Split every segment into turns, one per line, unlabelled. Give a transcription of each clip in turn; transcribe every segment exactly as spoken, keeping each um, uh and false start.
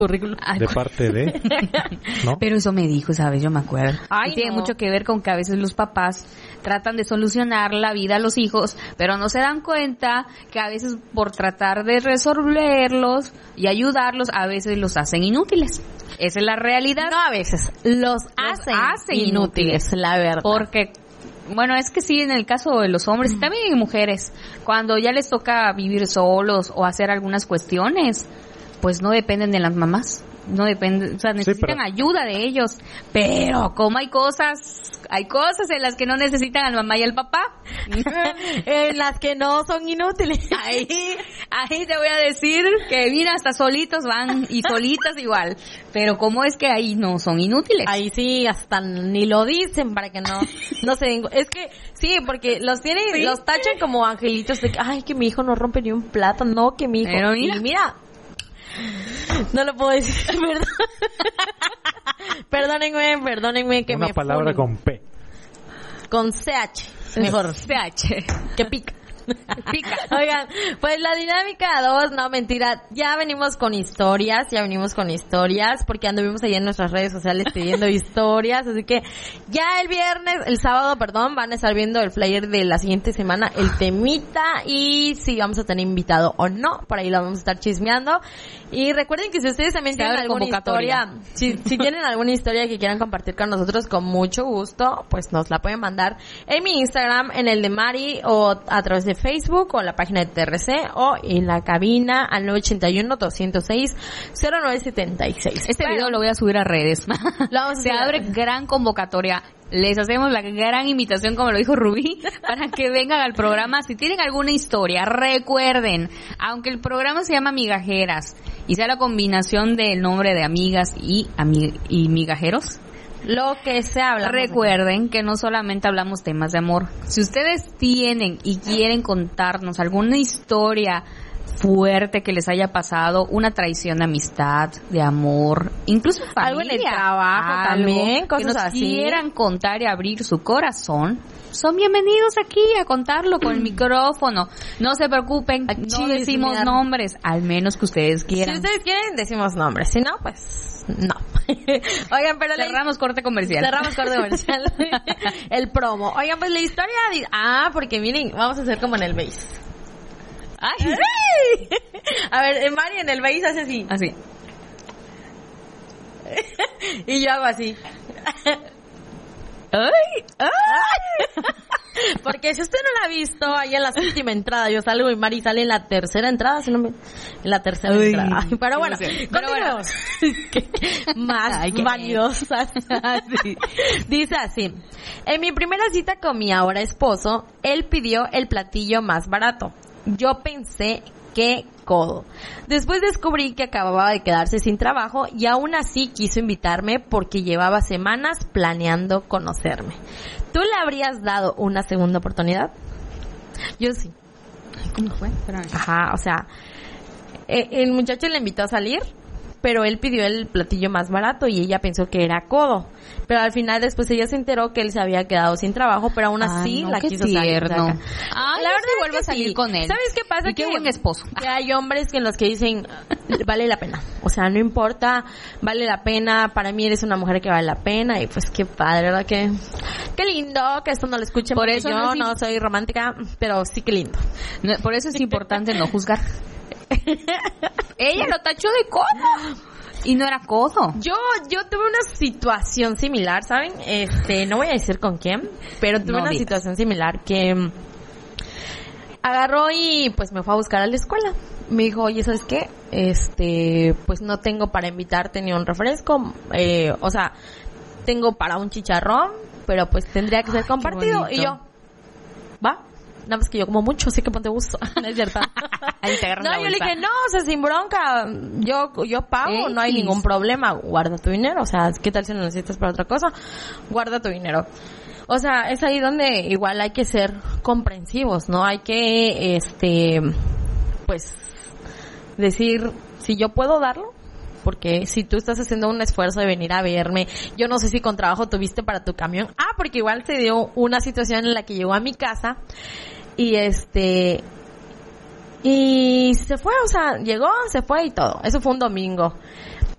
currículum.
De parte de... ¿no?
Pero eso me dijo, ¿sabes? Yo me acuerdo.
Ay,
y tiene
no.
mucho que ver con que a veces los papás tratan de solucionar la vida a los hijos, pero no se dan cuenta que a veces por tratar de resolverlos y ayudarlos, a veces los hacen inútiles. Esa es la realidad.
No, a veces. Los hacen,
hacen
inútiles,
inútiles.
la verdad.
Porque, bueno, es que sí, en el caso de los hombres y también en mujeres, cuando ya les toca vivir solos o hacer algunas cuestiones, pues no dependen de las mamás. No dependen, o sea, necesitan
pero...
ayuda de ellos. Pero, como hay cosas, hay cosas en las que no necesitan al mamá y al papá.
En las que no son inútiles.
Ahí, ahí te voy a decir que mira, hasta solitos van y solitas igual. Pero cómo es que ahí no son inútiles.
Ahí sí, hasta ni lo dicen para que no, no se den. Es que sí, porque los tienen, ¿sí? Los tachan como angelitos de que, ay, que mi hijo no rompe ni un plato, no, que mi hijo.
Pero mira,
y mira, no lo puedo decir, perdón. Perdónenme, perdónenme que
Una
me
palabra
funen.
con P.
Con C H, mejor.
C H.
Que pica.
Pica.
Oigan, pues la dinámica dos, no, mentira, ya venimos con historias, ya venimos con historias, porque anduvimos ahí en nuestras redes sociales pidiendo historias, así que ya el viernes, el sábado, perdón, van a estar viendo el flyer de la siguiente semana, el temita, y si vamos a tener invitado o no, por ahí lo vamos a estar chismeando. Y recuerden que si ustedes también tienen alguna historia, si, si tienen alguna historia que quieran compartir con nosotros, con mucho gusto, pues nos la pueden mandar en mi Instagram, en el de Mari, o a través de Facebook, o la página de T R C, o en la cabina al nueve ocho uno, dos cero seis, cero nueve siete seis.
Este
bueno,
video lo voy a subir a redes.
lo vamos a
Se
subir.
abre gran convocatoria. Les hacemos la gran invitación, como lo dijo Rubí, para que vengan al programa. Si tienen alguna historia, recuerden, aunque el programa se llama Migajeras y sea la combinación del nombre de amigas y, ami- y migajeros,
lo que se habla.
recuerden que no solamente hablamos temas de amor. Si ustedes tienen y quieren contarnos alguna historia fuerte que les haya pasado, una traición de amistad, de amor, incluso familia,
algo en el trabajo
algo
también,
que
cosas
nos
así,
quieran contar y abrir su corazón, son bienvenidos aquí a contarlo con el micrófono. No se preocupen, no
chismear.
decimos nombres, al menos que ustedes quieran.
Si ustedes quieren, decimos nombres, si no, pues no. Oigan, pero
cerramos
la...
corte comercial.
Cerramos corte comercial. El promo. Oigan, pues la historia... de... Ah, porque miren, vamos a hacer como en el base.
Ay.
A ver, en Mari en el base hace así.
Así.
Y yo hago así.
¡Ay! ¡Ay!
Porque si usted no la ha visto, ahí en la última entrada yo salgo y Mari sale en la tercera entrada, si no me... en la tercera
Uy,
entrada. Ay, pero bueno,
pero
continuemos. Más
Ay, qué
valiosas. Así. Dice así: en mi primera cita con mi ahora esposo, él pidió el platillo más barato. Yo pensé que codo. Después descubrí que acababa de quedarse sin trabajo y aún así quiso invitarme porque llevaba semanas planeando conocerme. ¿Tú le habrías dado una segunda oportunidad? Yo sí.
¿Cómo fue? Espérame.
Ajá, o sea, eh, el muchacho le invitó a salir, pero él pidió el platillo más barato y ella pensó que era codo. Pero al final después ella se enteró que él se había quedado sin trabajo, pero aún así
Ay, no,
la
qué
quiso salir.
tierno.
Saca.
Ay,
La
yo
verdad
sí
es
vuelvo
que
a salir
sí.
con él.
¿Sabes qué pasa?
Y qué
que
buen esposo.
Que hay hombres que en los que dicen vale la pena. O sea, no importa, vale la pena. Para mí eres una mujer que vale la pena. Y pues qué padre, ¿verdad? Qué, qué lindo que esto no lo escuchen.
Por
Por
eso
eso yo
no es
no soy romántica, pero sí que lindo.
No, por eso es importante no juzgar. Ella lo tachó de codo. Y no era codo.
Yo, yo tuve una situación similar, ¿saben? Este, no voy a decir con quién, pero tuve
No
una
digas.
situación similar que mm, agarró y pues me fue a buscar a la escuela. Me dijo, oye, ¿sabes qué? Este, pues no tengo para invitarte ni un refresco, eh, o sea, tengo para un chicharrón, pero pues tendría que ser
Ay,
compartido.
qué
Y yo, ¿va? Nada más que yo como mucho, así que ponte gusto. No es cierto.
Ahí te agarras
No,
la
yo le
bolsa.
dije, no, o sea, sin bronca, yo yo pago,
X.
no hay ningún problema, guarda tu dinero, o sea, ¿qué tal si lo necesitas para otra cosa? Guarda tu dinero. O sea, es ahí donde igual hay que ser comprensivos, ¿no? Hay que, este, pues, decir, si yo puedo darlo, porque si tú estás haciendo un esfuerzo de venir a verme, yo no sé si con trabajo tuviste para tu camión. Ah, porque igual se dio una situación en la que llegó a mi casa y este y se fue, o sea, llegó, se fue y todo. Eso fue un domingo.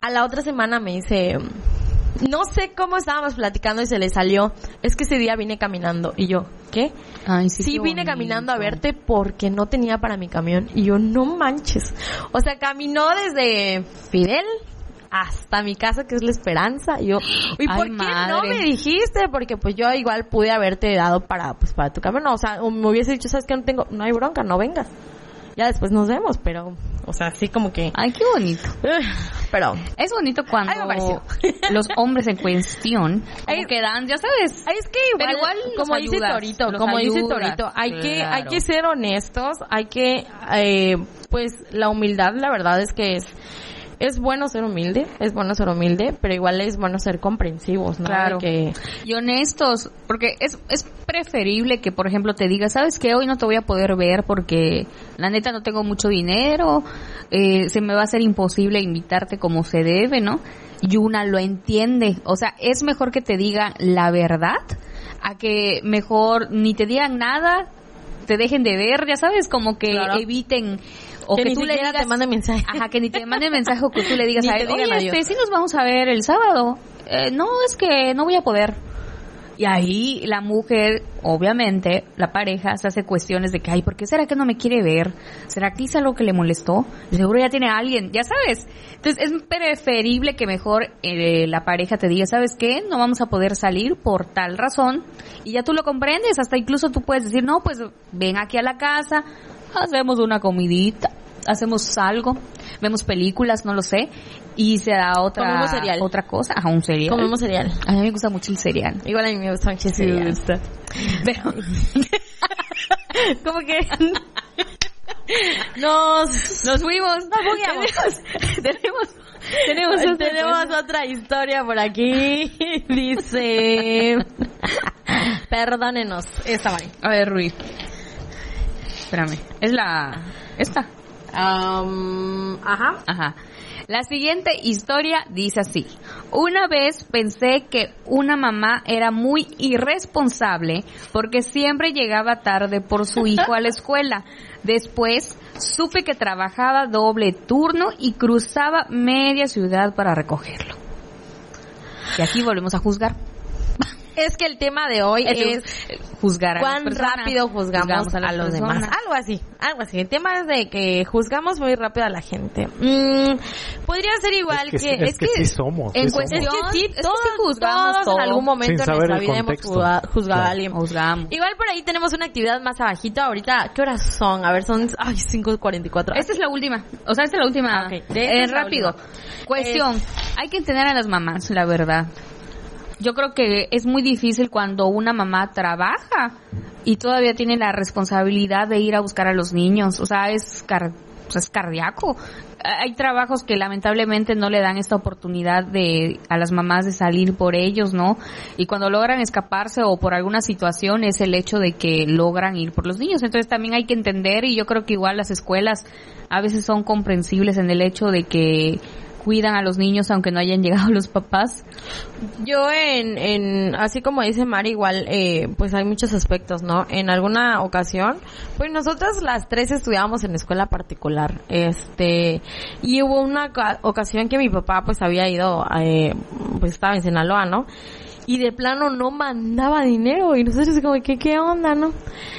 a la otra semana me dice, no sé cómo estábamos platicando y se le salió, es que ese día vine caminando. Y yo, ¿qué?
Ay, sí,
sí
qué
vine
bonito.
caminando a verte porque no tenía para mi camión. Y yo, no manches. O sea, caminó desde Fidel hasta mi casa, que es La Esperanza. Y yo, ¿y
Ay,
por qué
madre.
no me dijiste? Porque pues yo igual pude haberte dado para pues para tu camión. O sea, o me hubiese dicho, ¿sabes qué? No tengo, no hay bronca, no vengas. Ya después nos vemos, pero, o sea, así como que...
Ay, qué bonito.
Pero...
Es bonito cuando
Algo pareció.
los hombres en cuestión como
Ay,
que dan, ya sabes.
Es que igual,
Pero igual los
como dice
ayudas,
Torito,
los
como dice
ayudas,
Torito, hay que
claro.
hay que ser honestos, hay que eh, pues la humildad, la verdad es que es es bueno ser humilde, es bueno ser humilde, pero igual es bueno ser comprensivos, ¿no?
Claro.
De que
Y honestos, porque es es preferible que, por ejemplo, te diga, ¿sabes qué? Hoy no te voy a poder ver porque la neta no tengo mucho dinero, eh, se me va a hacer imposible invitarte como se debe, ¿no? Y una lo entiende, o sea, es mejor que te digan la verdad a que mejor ni te digan nada, te dejen de ver, ya sabes, como que
Claro.
eviten o
que
que,
ni
tú le
siquiera
digas,
te manden mensaje.
ajá, que ni te manden mensaje o que tú le digas
Ni
a
te
él,
digan
oye,
adiós.
este, sí nos vamos a ver el sábado. Eh, no, es que no voy a poder. Y ahí la mujer, obviamente, la pareja se hace cuestiones de que, ay, ¿por qué será que no me quiere ver? ¿Será que hice algo que le molestó? Seguro ya tiene a alguien, ya sabes. Entonces es preferible que mejor eh, la pareja te diga, ¿sabes qué? No vamos a poder salir por tal razón. Y ya tú lo comprendes, hasta incluso tú puedes decir, no, pues ven aquí a la casa, hacemos una comidita, hacemos algo, vemos películas, no lo sé, y se da otra
Comemos cereal.
otra cosa, ajá, un cereal.
comemos cereal.
A mí me gusta mucho el cereal.
Igual a mí me gusta mucho el cereal.
Pero
Como que nos
nos fuimos.
nos bugueamos.
tenemos tenemos otra
Tenemos
cosa.
otra historia por aquí. Dice, perdónenos, esta vale.
A ver, Ruiz. Espérame. Es la esta.
Um, ajá.
Ajá. La siguiente historia dice así. Una vez pensé que una mamá era muy irresponsable porque siempre llegaba tarde por su hijo a la escuela. Después supe que trabajaba doble turno y cruzaba media ciudad para recogerlo. Y aquí volvemos a juzgar.
Es que el tema de hoy
Es
es
juzgar a las
cuán
personas.
rápido juzgamos,
Juzgamos a
a,
las
los
personas.
demás. Algo así, algo así. El tema es de que juzgamos muy rápido a la gente. Mm, podría ser igual
Es que,
que...
es que sí somos.
en
sí somos.
Es
cuestión-
que sí,
es que
todos,
sí juzgamos
todos
todo.
en algún momento
Sin
en
saber
nuestra
el
vida hemos
contexto.
juzgado, juzgado a
Claro.
alguien.
Juzgamos.
Igual por ahí tenemos una actividad más abajito. Ahorita, ¿qué horas son? A ver, son ay, cinco cuarenta y cuatro.
Esta es la última. O sea, esta es la última.
Ah, ok. De esta
Eh,
es la
rápido.
última.
Cuestión. Hay que entender a las mamás, la verdad. Yo creo que es muy difícil cuando una mamá trabaja y todavía tiene la responsabilidad de ir a buscar a los niños. O sea, es, car- o sea, es cardíaco. Hay trabajos que lamentablemente no le dan esta oportunidad de a las mamás de salir por ellos, ¿no? Y cuando logran escaparse o por alguna situación es el hecho de que logran ir por los niños. Entonces también hay que entender, y yo creo que igual las escuelas a veces son comprensibles en el hecho de que cuidan a los niños aunque no hayan llegado los papás.
Yo en, en, así como dice Mari, igual, eh, pues hay muchos aspectos, ¿no? En alguna ocasión, pues nosotras las tres estudiábamos en escuela particular, este, y hubo una ca- ocasión que mi papá pues había ido, eh, pues estaba en Sinaloa, ¿no? Y de plano no mandaba dinero, y nosotros como que, ¿qué onda, no?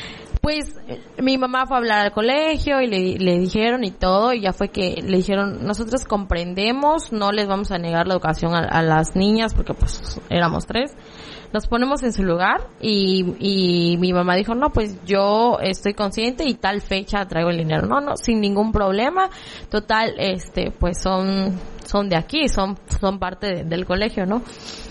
Pues mi mamá fue a hablar al colegio y le, le dijeron y todo, y ya fue que le dijeron, nosotros comprendemos, no les vamos a negar la educación a, a las niñas porque pues éramos tres, nos ponemos en su lugar, y, y mi mamá dijo, no, pues yo estoy consciente y tal fecha traigo el dinero, no, no, sin ningún problema, total, este, pues son, son de aquí, son, son parte de- del colegio, ¿no?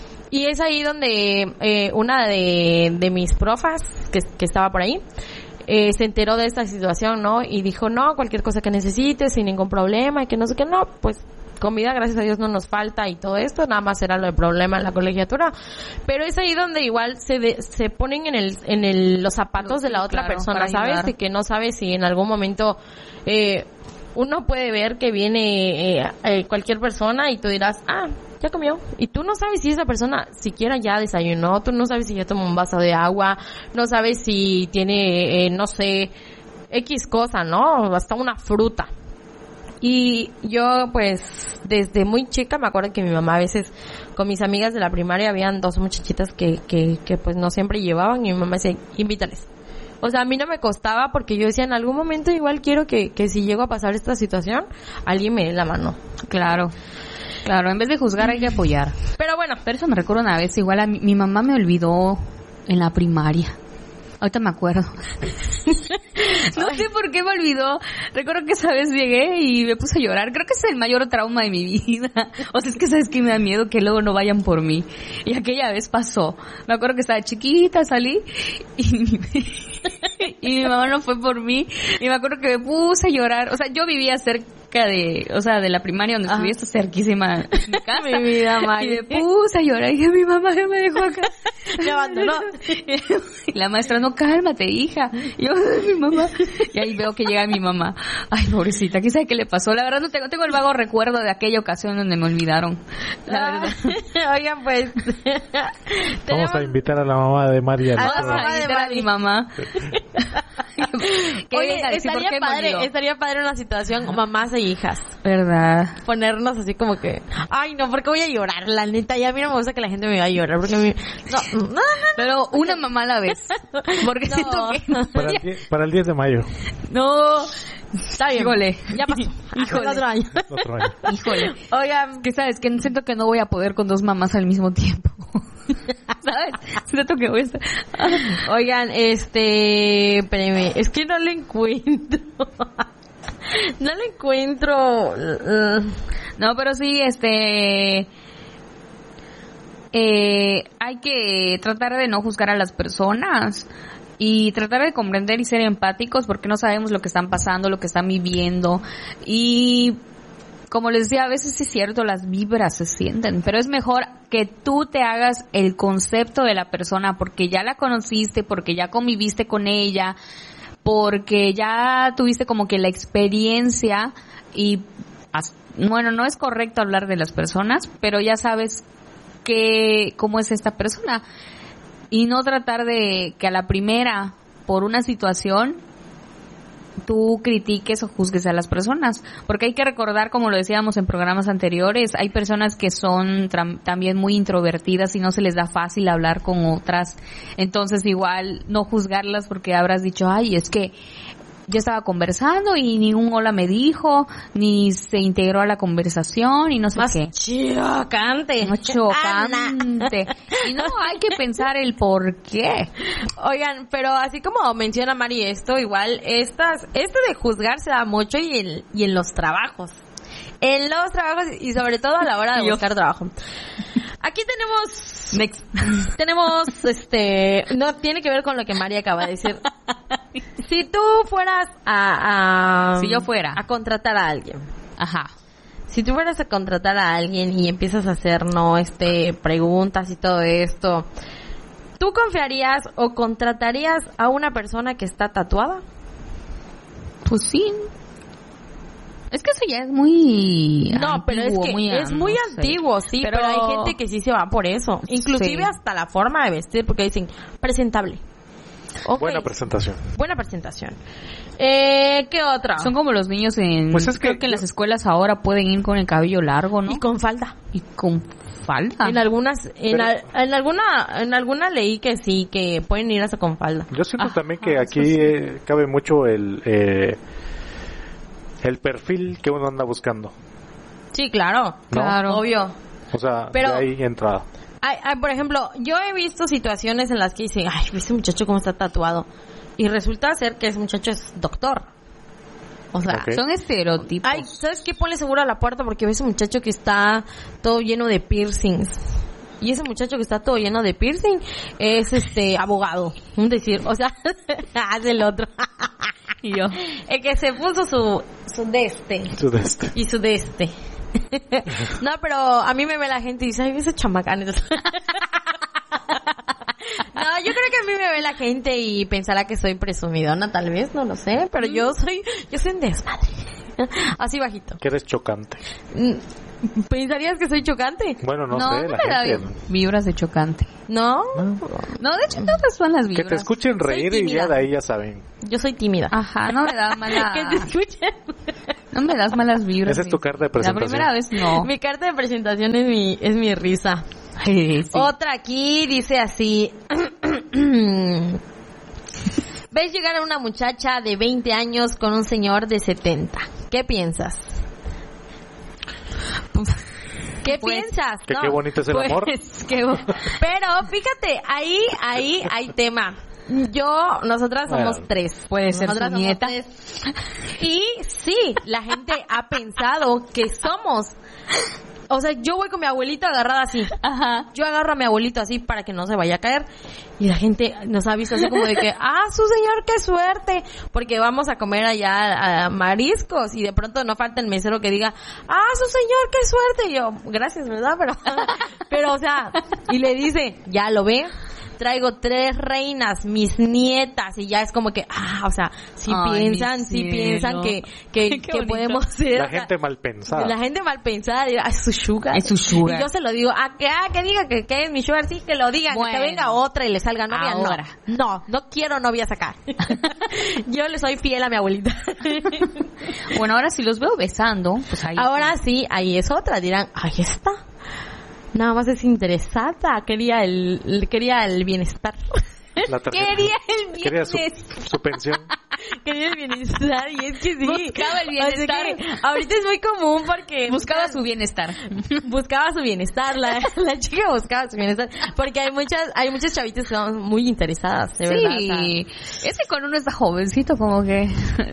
Y es ahí donde eh, una de, de mis profas, que, que estaba por ahí, eh, se enteró de esta situación, ¿no? Y dijo, no, cualquier cosa que necesites, sin ningún problema, y que no sé qué, no, pues comida, gracias a Dios, no nos falta y todo esto, nada más era lo de problema en la colegiatura. Pero es ahí donde igual se de, se ponen en el en el los zapatos
Sí,
de la otra
claro,
persona,
para
¿sabes?
ayudar.
De que no sabes si en algún momento... Eh, uno puede ver que viene eh, eh, cualquier persona y tú dirás, ah, ya comió. Y tú no sabes si esa persona siquiera ya desayunó, tú no sabes si ya tomó un vaso de agua, no sabes si tiene, eh, no sé, X cosa, ¿no? Hasta una fruta. Y yo, pues, desde muy chica me acuerdo que mi mamá a veces, con mis amigas de la primaria, habían dos muchachitas que, que, que pues no siempre llevaban, y mi mamá decía, invítales. O sea, a mí no me costaba, porque yo decía, en algún momento igual quiero que, que si llego a pasar esta situación, alguien me dé la mano.
Claro. Claro, en vez de juzgar hay que apoyar.
Pero bueno.
Pero eso me recuerda una vez, igual a mi, mi mamá me olvidó en la primaria. Ahorita me acuerdo. No sé por qué me olvidó. Recuerdo que esa vez llegué y me puse a llorar. Creo que ese es el mayor trauma de mi vida. O sea, es que sabes que me da miedo que luego no vayan por mí. Y aquella vez pasó. Me acuerdo que estaba chiquita, salí y, y mi mamá no fue por mí. Y me acuerdo que me puse a llorar. O sea, yo vivía cerca de, o sea, de la primaria donde estuve, está cerquísima de mi casa.
Mi vida, Mari.
Y me puse a llorar y dije, mi mamá ya me dejó acá.
Me abandonó.
Y la maestra, no, cálmate, hija. Y yo, mi mamá. Y ahí veo que llega mi mamá. Ay, pobrecita, ¿quién sabe qué le pasó? La verdad no tengo, tengo el vago recuerdo de aquella ocasión donde me olvidaron. La verdad.
Oigan, pues.
Vamos
tenemos...
a invitar a la mamá de María.
A la
Vamos
mamá
a
de
invitar a
Mari.
mi mamá. Que
Oye,
venga a decir por
estaría
qué me
padre,
olvidó.
estaría padre una situación mamás e hijas.
¿Verdad?
Ponernos así como que, ay no, porque voy a llorar, la neta, y a mí no me gusta que la gente me vaya a llorar, porque a mí, no, no, no,
Pero una mamá a la vez. Porque
No.
siento que...
Para el, die- para el diez de mayo.
No.
está bien,
Híjole.
ya pasó,
Híjole.
el otro año.
Otro año.
Híjole.
Oigan,
Que sabes, que siento que no voy a poder con dos mamás al mismo tiempo. ¿Sabes? Siento que voy a estar...
oigan, este, espérame, es que no le encuentro, no le encuentro, uh,
No, pero sí, este... Eh, hay que tratar de no juzgar a las personas y tratar de comprender y ser empáticos, porque no sabemos lo que están pasando, lo que están viviendo. Y como les decía, a veces sí es cierto, las vibras se sienten, pero es mejor que tú te hagas el concepto de la persona porque ya la conociste, porque ya conviviste con ella, porque ya tuviste como que la experiencia y, bueno, no es correcto hablar de las personas, pero ya sabes que cómo es esta persona y no tratar de que a la primera, por una situación, tú critiques o juzgues a las personas, porque hay que recordar, como lo decíamos en programas anteriores, hay personas que son tra- también muy introvertidas y no se les da fácil hablar con otras, entonces igual no juzgarlas porque habrás dicho, ay, es que yo estaba conversando y ni un hola me dijo, ni se integró a la conversación y no sé
más
qué.
chocante,
Más chocante. Y no, hay que pensar el por qué.
Oigan, pero así como menciona Mari esto, igual estas, esto de juzgar se da mucho y en, y en los trabajos. En los trabajos y sobre todo a la hora de
Yo.
buscar trabajo. Aquí tenemos,
Next.
tenemos, este, no tiene que ver con lo que Mari acaba de decir. Si tú fueras a, a
Si yo fuera.
a contratar a alguien.
Ajá.
Si tú fueras a contratar a alguien y empiezas a hacer, no, este, preguntas y todo esto, ¿tú confiarías o contratarías a una persona que está tatuada?
Pues sí. Es que eso ya es muy
No, pero es
antiguo,
que
muy,
es
no
muy
sé.
antiguo, sí, pero...
Pero-
hay gente que sí se va por eso. Inclusive
Sí.
hasta la forma de vestir, porque dicen, presentable. Ok,
Buena presentación.
buena presentación. Eh, ¿qué otra?
Son como los niños en...
Pues es que
creo que en
yo-
las escuelas ahora pueden ir con el cabello largo, ¿no?
Y con falda.
Y con falda.
En algunas, en,
Pero-
al- en alguna, en alguna leí que sí, que pueden ir hasta con falda.
Yo siento
Ajá,
también que
eso
aquí
sí.
eh, cabe mucho el eh, el perfil que uno anda buscando.
Sí, claro.
¿no?
Claro.
Obvio.
O sea,
Pero-
de ahí entrada.
Ay, ay, por ejemplo, yo he visto situaciones en las que dicen, ay, ¿viste muchacho cómo está tatuado? Y resulta ser que ese muchacho es doctor. O sea,
Ok.
Son estereotipos.
ay, ¿sabes qué? Ponle seguro a la puerta porque ves un muchacho que está todo lleno de piercings. Y ese muchacho que está todo lleno de piercing es este abogado. Un decir, o sea, hace el otro.
Y yo.
El que se puso su, su de este.
Sudeste.
Y su de este. No, pero a mí me ve la gente y dice, ay, ese chamacán. No, yo creo que a mí me ve la gente y pensará que soy presumidona, tal vez, no lo sé, pero yo soy, yo soy un desmadre. Así bajito.
Que eres chocante.
Mm, ¿pensarías que soy chocante?
Bueno, no,
No,
sé,
no
la
me da
gente.
vibras de chocante.
¿No?
No, de hecho todas son las
Que
vibras.
te escuchen reír y
tímida.
ya de ahí ya saben.
Yo soy tímida.
Ajá, no me da mala...
Que te escuchen.
No me das malas vibras.
Esa es tu carta de presentación.
La primera vez no.
Mi carta de presentación es mi, es mi risa.
Sí.
Otra aquí dice así. Ves llegar a una muchacha de veinte años con un señor de setenta. ¿Qué piensas? ¿Qué
Pues,
piensas?
Que
No,
qué bonito es el
Pues,
amor.
qué bo-
Pero fíjate, ahí, ahí hay tema. Yo, nosotras somos
Bueno,
tres.
puede ser
Nosotras
su
somos
nieta.
tres. Y sí, la gente ha pensado que somos. O sea, yo voy con mi abuelito agarrada así.
Ajá.
Yo agarro a mi abuelito así para que no se vaya a caer. Y la gente nos ha visto así como de que, ah, su señor, qué suerte. Porque vamos a comer allá a mariscos y de pronto no falta el mesero que diga, ah, su señor, qué suerte. Y yo, gracias, ¿verdad? Pero, pero o sea, y le dice, ya lo ve. Traigo tres reinas, mis nietas, y ya es como que, ah, o sea, si
Ay,
piensan,
mi
si
cielo.
piensan que, que,
Qué
que
bonito.
podemos ser.
La
o sea,
gente mal pensada.
la gente mal pensada dirá, es su sugar.
Es su sugar.
Y yo se lo digo, ah, que, ah, que diga que, que es mi sugar, sí, que lo digan,
Bueno.
que venga otra y le salga novia.
Ahora.
No, no, no quiero novias acá. Yo le soy fiel a mi abuelita.
Bueno, ahora si los veo besando, pues ahí.
Ahora sí, ahí es otra, dirán, ahí está. Nada más es interesada, quería el, el- quería el bienestar.
La tarjeta.
Quería el
Quería su,
bienestar.
su pensión.
Quería el bienestar, y es que sí.
Buscaba el
O sea
bienestar.
que ahorita es muy común porque
Buscaba su bienestar.
buscaba su bienestar, la, la chica buscaba su bienestar, porque hay muchas, hay muchas chavitas que son muy interesadas, de verdad. o sea,
Sí, es que cuando uno está jovencito como que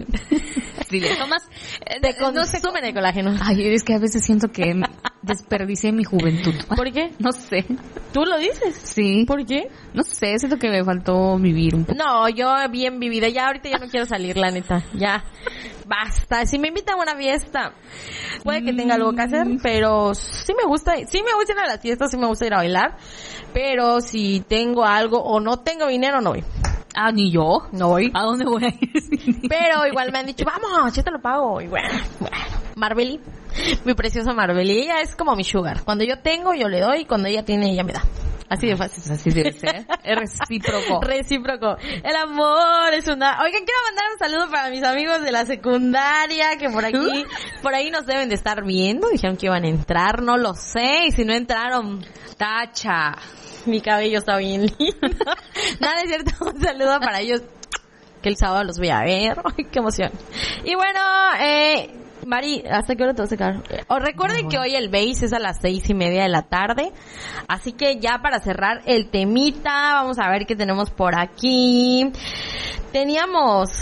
si le tomas eh,
te
no sé
consumen el colágeno.
Ay, es que a veces siento que desperdicié mi juventud.
¿Por qué?
No sé.
¿Tú lo dices?
Sí.
¿Por qué?
No sé, siento que me faltó vivir un poco.
No, yo bien vivida, ya ahorita ya no quiero salir, la neta, ya, basta. Si me invitan a una fiesta, puede que tenga algo que hacer, pero sí me gusta, sí me gusta ir a las fiestas, sí me gusta ir a bailar, pero si tengo algo o no tengo dinero, no voy.
Ah, ni yo.
No voy.
¿A dónde voy a ir?
Pero igual me han dicho, vamos, yo te lo pago. Y bueno, bueno, Marbeli, mi preciosa Marbeli, ella es como mi sugar. Cuando yo tengo, yo le doy, y cuando ella tiene, ella me da. Así de fácil.
Así debe ser. Es recíproco.
Recíproco. El amor es una... Oigan, quiero mandar un saludo para mis amigos de la secundaria que por aquí, por ahí nos deben de estar viendo. Dijeron que iban a entrar, no lo sé. Y si no entraron,
Tacha.
mi cabello está bien lindo. Nada, es cierto. Un saludo para ellos. Que el sábado los voy a ver. Ay, qué emoción. Y bueno, eh... Mari, ¿hasta qué hora te vas a sacar? Os recuerden que hoy el base es a las seis y media de la tarde. Así que ya para cerrar el temita, vamos a ver qué tenemos por aquí. Teníamos...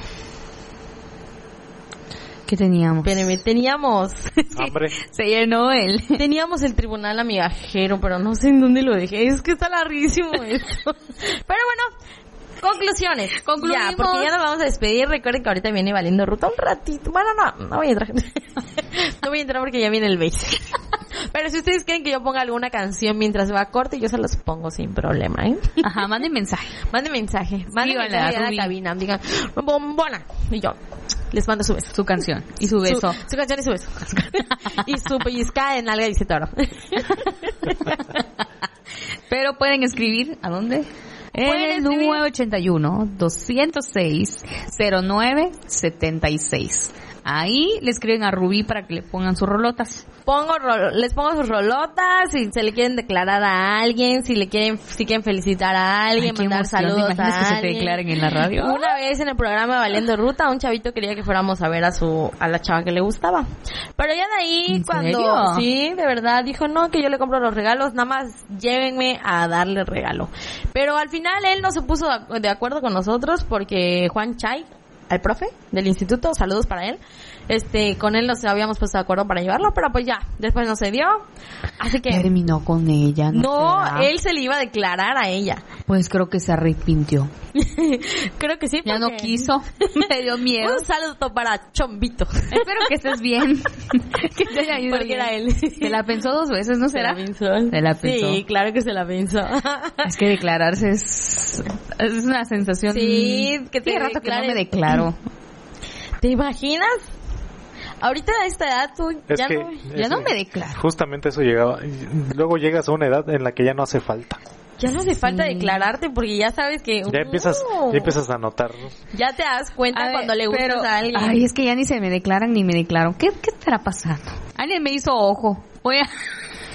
¿Qué teníamos?
Espérenme, teníamos...
Hambre.
Se llenó el...
Teníamos el tribunal amigajero, pero no sé en dónde lo dejé. Es que está larguísimo esto. Pero bueno... Conclusiones.
Concluimos.
Ya, porque ya nos vamos a despedir. Recuerden que ahorita viene Valiendo Ruta un ratito. Bueno, no, no voy a entrar. No voy a entrar porque ya viene el base. Pero si ustedes quieren que yo ponga alguna canción mientras va a corte, yo se las pongo sin problema, ¿eh?
Ajá, manden mensaje.
Manden mensaje. Manden
Díganle
mensaje
a
a la
Rubí.
cabina. Digan, bombona. Y yo les mando su beso.
Su canción y su beso.
Su, su canción y su beso. Y su pellizcada de nalga dice toro.
Pero pueden escribir, ¿a dónde?
Pueden
En el
escribir.
nueve ochenta y uno, doscientos seis, cero nueve setenta y seis. Ahí le escriben a Rubí para que le pongan sus rolotas.
Pongo rol- les pongo sus rolotas, si se le quieren declarar a alguien, si le quieren, si quieren felicitar a alguien,
Ay, qué
mandar
emoción. ¿Te
saludos
imaginas
a
que se te
alguien.
declaren en la radio?
Una vez en el programa Valiendo Ruta, un chavito quería que fuéramos a ver a su, a la chava que le gustaba. Pero ya de ahí,
¿En
cuando,
serio?
sí, de verdad, dijo, no, que yo le compro los regalos, nada más llévenme a darle regalo. Pero al final él no se puso de- de acuerdo con nosotros porque Juan Chay, al profe del instituto, saludos para él, este, con él nos habíamos puesto de acuerdo para llevarlo, pero pues ya, después no se dio. Así que,
Terminó con ella, ¿no?
no,
será?
él se le iba a declarar a ella.
Pues creo que se arrepintió.
Creo que sí.
Ya no
porque-
quiso. Me dio miedo.
Un saludo para Chombito.
Espero que estés bien. Que te haya ido
Porque
bien.
era él.
Se la pensó dos veces, ¿no
Se
será?
la pensó.
Se la pensó.
Sí, claro que se la pensó.
Es que declararse es, es una sensación.
Sí, que te
Tiene rato que no
declares.
me declaro.
¿Te imaginas? Ahorita a esta edad tú
Es
ya
que,
no...
Ya
es
no
que
me declaro.
Justamente eso llegaba. y Luego llegas a una edad en la que ya no hace falta.
Ya no hace falta
Sí.
declararte porque ya sabes que...
Ya empiezas,
uh,
ya empiezas a notar.
ya te das cuenta
A ver,
cuando le gustas
pero-
a alguien.
Ay, es que ya ni se me declaran ni me declaro. ¿Qué, qué estará pasando? Alguien me hizo ojo. Voy a...